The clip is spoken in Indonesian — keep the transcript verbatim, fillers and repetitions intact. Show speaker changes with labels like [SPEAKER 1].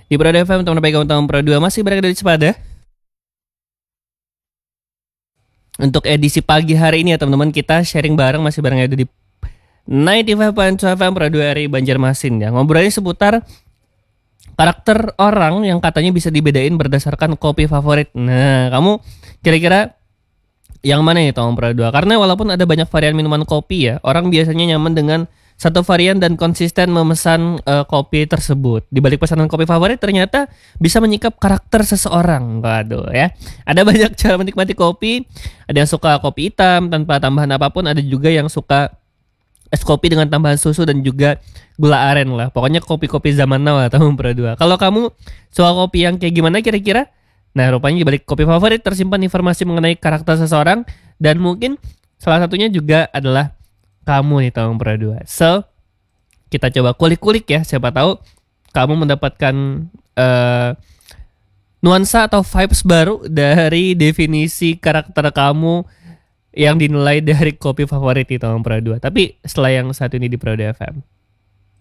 [SPEAKER 1] Di Prode F M, teman baik kamu tahun Pro dua masih berada di Sepada. Untuk edisi pagi hari ini ya teman-teman, kita sharing bareng masih bareng ada di sembilan puluh lima koma dua F M Pro dua R I Banjarmasin ya. Ngobrolnya seputar karakter orang yang katanya bisa dibedain berdasarkan kopi favorit. Nah, kamu kira-kira yang mana ya tahun Pro dua? Karena walaupun ada banyak varian minuman kopi ya, orang biasanya nyaman dengan satu varian dan konsisten memesan uh, kopi tersebut. Di balik pesanan kopi favorit ternyata bisa menyikap karakter seseorang. Waduh ya. Ada banyak cara menikmati kopi. Ada yang suka kopi hitam tanpa tambahan apapun. Ada juga yang suka es kopi dengan tambahan susu dan juga gula aren lah. Pokoknya kopi-kopi zaman now lah tahun Pro dua. Kalau kamu suka kopi yang kayak gimana kira-kira? Nah, rupanya di balik kopi favorit tersimpan informasi mengenai karakter seseorang. Dan mungkin salah satunya juga adalah kamu nih tahun Pro dua. So, kita coba kulik-kulik ya. Siapa tahu kamu mendapatkan uh, nuansa atau vibes baru dari definisi karakter kamu yang dinilai dari kopi favorit di tahun Pro dua. Tapi setelah yang satu ini di Prode F M.